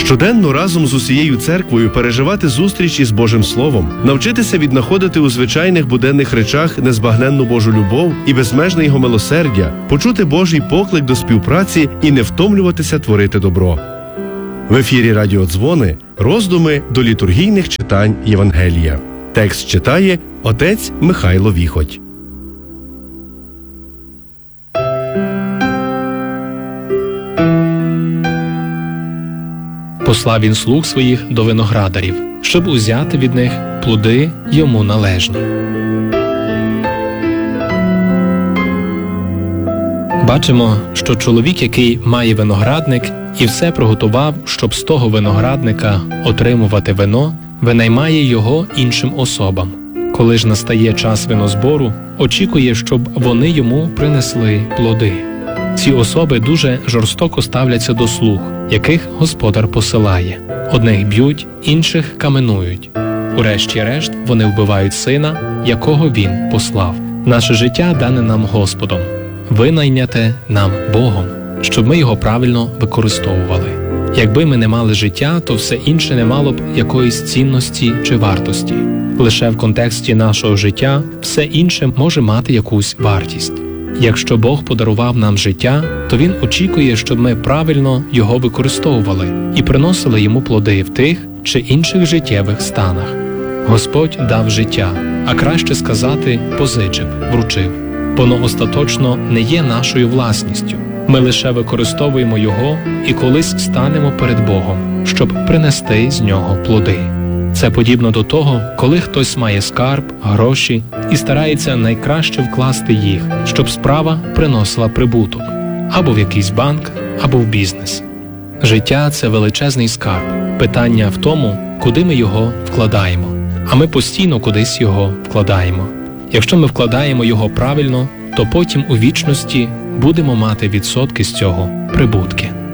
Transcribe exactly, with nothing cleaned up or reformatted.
Щоденно разом з усією церквою переживати зустріч із Божим Словом, навчитися віднаходити у звичайних буденних речах незбагненну Божу любов і безмежне Його милосердя, почути Божий поклик до співпраці і не втомлюватися творити добро. В ефірі Радіодзвони роздуми до літургійних читань Євангелія. Текст читає отець Михайло Віхоть. Послав він слуг своїх до виноградарів, щоб узяти від них плоди йому належні. Бачимо, що чоловік, який має виноградник і все приготував, щоб з того виноградника отримувати вино, винаймає його іншим особам. Коли ж настає час винозбору, очікує, щоб вони йому принесли плоди. Ці особи дуже жорстоко ставляться до слуг, яких господар посилає. Одних б'ють, інших каменують. Урешті-решт вони вбивають сина, якого він послав. Наше життя дане нам Господом, винайняте нам Богом, щоб ми його правильно використовували. Якби ми не мали життя, то все інше не мало б якоїсь цінності чи вартості. Лише в контексті нашого життя все інше може мати якусь вартість. Якщо Бог подарував нам життя, то Він очікує, щоб ми правильно його використовували і приносили йому плоди в тих чи інших життєвих станах. Господь дав життя, а краще сказати позичив, вручив. Воно остаточно не є нашою власністю. Ми лише використовуємо його і колись станемо перед Богом, щоб принести з нього плоди. Це подібно до того, коли хтось має скарб, гроші і старається найкраще вкласти їх, щоб справа приносила прибуток, або в якийсь банк, або в бізнес. Життя – це величезний скарб. Питання в тому, куди ми його вкладаємо. А ми постійно кудись його вкладаємо. Якщо ми вкладаємо його правильно, то потім у вічності будемо мати відсотки з цього прибутки.